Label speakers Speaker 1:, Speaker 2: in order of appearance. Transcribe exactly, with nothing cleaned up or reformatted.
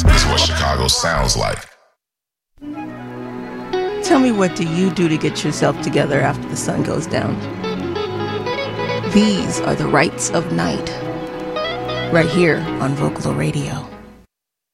Speaker 1: This is what Chicago sounds like.
Speaker 2: Tell me, what do you do to get yourself together after the sun goes down? These are the Rights of Night, right here on Vocalo Radio.